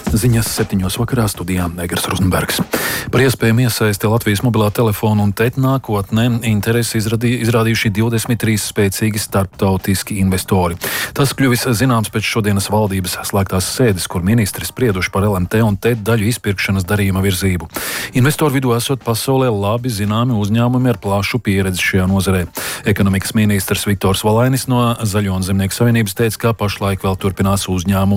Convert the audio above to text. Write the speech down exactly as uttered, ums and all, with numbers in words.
Ziņas septiņos vakarā studijā Egers Rozenbergs. Par iespējamu iesaisti Latvijas mobilā telefona un T E T nākotnē interesi izradī, izrādījuši divdesmit trīs spēcīgi starptautiski investori. Tas kļuvis zināms pēc šodienas valdības slēgtās sēdes, kur ministri sprieduši par L M T un T E T daļu izpirkšanas darījuma virzību. Investoru vidū esot pasaulē labi zināmi uzņēmumi ar plašu pieredzi šajā nozarē. Ekonomikas ministrs Viktors Valainis no Zaļo un Zemnieku savienības teica, ka pašlaik vēl turpinās uzņēmumu